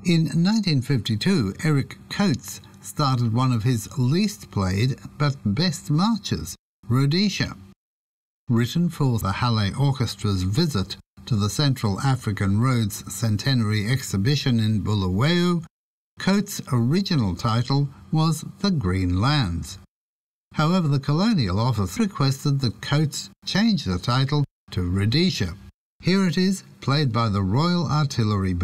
In 1952, Eric Coates started one of his least played but best marches, Rhodesia. Written for the Halle Orchestra's visit to the Central African Rhodes Centenary Exhibition in Bulawayo, Coates' original title was The Green Lands. However, the Colonial Office requested that Coates change the title to Rhodesia. Here it is, played by the Royal Artillery Band.